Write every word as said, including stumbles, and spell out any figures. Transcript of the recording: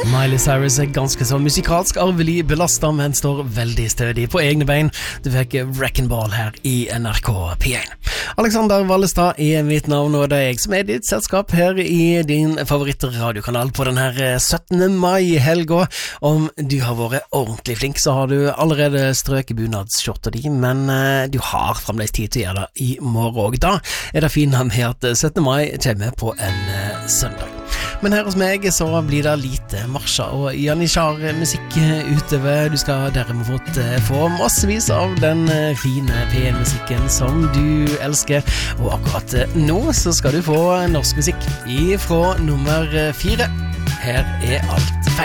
Miley Cyrus er ganske så musikalsk arvelig belastet, men står veldig stødig på egne bein. Du fikk Wrecking Ball her i N R K P én. Alexander Vallestad er mitt navn, og det er jeg som er ditt selskap her i din favorittradiokanal på denne syttende mai-helga. Om du har vært ordentlig flink, så har du allerede strøket bunadsskjorta di, men du har fremdeles tid til å gjøre det i morgen. Og da er det fint med at syttende mai kommer på en søndag. Men her hos meg så blir det lite marsja og Janitsjar-musikk utover. Du skal derimot få massevis av den fine P én-musikken som du elsker. Og akkurat nå så skal du få norsk musikk ifra nummer fire. Her er alt.